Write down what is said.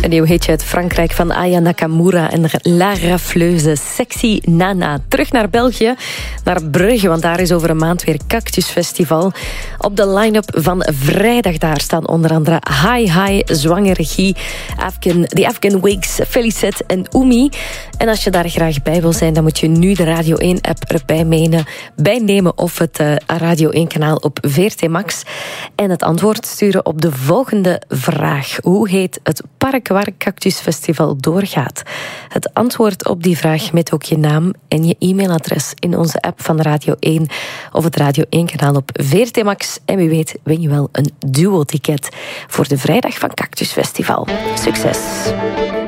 Een nieuw hitje uit Frankrijk van Aya Nakamura en La Rafleuse. Sexy Nana. Terug naar België, naar Brugge, want daar is over een maand weer Cactus Festival. Op de line-up van vrijdag daar staan onder andere Hi, Zwanger Regie, The Afghan Wigs, Felicet en Oemi. En als je daar graag bij wil zijn, dan moet je nu de Radio 1-app erbij bijnemen of het Radio 1-kanaal op VRT Max. En het antwoord sturen op de volgende vraag. Hoe heet het park waar Cactus Festival doorgaat? Het antwoord op die vraag met ook je naam en je e-mailadres in onze app van Radio 1 of het Radio 1-kanaal op VRT Max. En wie weet win je wel een duo-ticket voor de vrijdag van Cactus Festival. Succes!